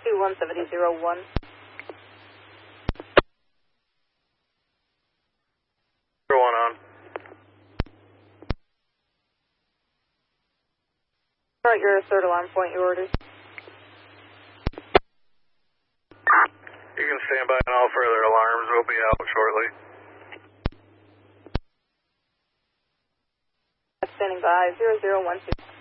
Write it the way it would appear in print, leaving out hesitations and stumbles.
217001. One on. Alright, your third alarm point, your orders. You can stand by on all further alarms. We'll be out shortly. Standing by, 0012.